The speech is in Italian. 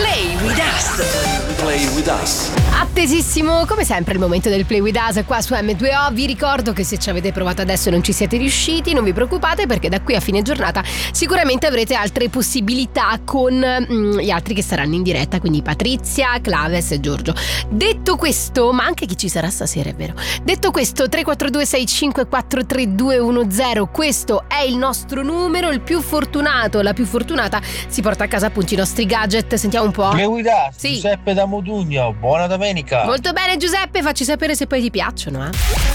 Play with us. Play with us. Attesissimo come sempre il momento del Play with us qua su M2O. Vi ricordo che se ci avete provato adesso e non ci siete riusciti, non vi preoccupate, perché da qui a fine giornata sicuramente avrete altre possibilità con gli altri che saranno in diretta, quindi Patrizia, Claves e Giorgio. Detto questo, ma anche chi ci sarà stasera, è vero. Detto questo, 342 65 3210, questo è il nostro numero. Il più fortunato, la più fortunata si porta a casa appunto i nostri gadget. Sentiamo un po'. Play with us, Sì. Giuseppe da Modugno, buona domenica. Molto bene Giuseppe, facci sapere se poi ti piacciono, eh.